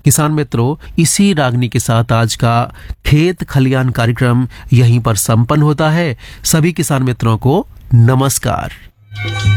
किसान मित्रों, इसी रागनी के साथ आज का खेत खलियान कार्यक्रम यहीं पर संपन्न होता है। सभी किसान मित्रों को नमस्कार।